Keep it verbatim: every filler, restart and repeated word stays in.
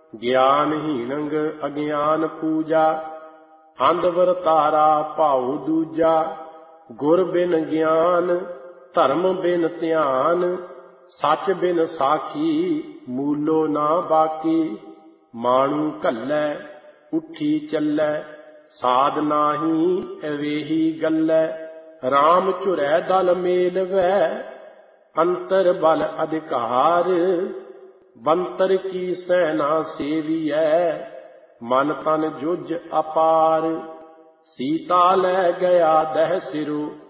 ਗਿਆਨਹੀਣੰਗ ਅਗਿਆਨ ਪੂਜਾ, ਅੰਧ ਵਰਤਾਰਾ ਭਾਉ ਦੂਜਾ। ਗੁਰ ਬਿਨ ਗਿਆਨ ਧਰਮ ਬਿਨ ਧਿਆਨ, ਸੱਚ ਬਿਨ ਸਾਖੀ ਮੂਲੋ ਨਾ ਬਾਕੀ। ਮਾਣੂ ਘੱਲੈ ਉੱਠੀ ਚੱਲੈ, ਸਾਧ ਨਾਹੀ ਅਵੇਹੀ ਗੱਲੈ। ਰਾਮ ਝੁਰੈ ਦਲ ਮੇਲਵੈ, ਅੰਤਰ ਬਲ ਅਧਿਕਾਰ। ਬੰਤਰ ਕੀ ਸੈਨਾ ਸੇਵੀਐ, ਮਨ ਤਨ ਜੁਝ ਅਪਾਰ। ਸੀਤਾ ਲੈ ਗਿਆ ਦਹਿ ਸਿਰੁ,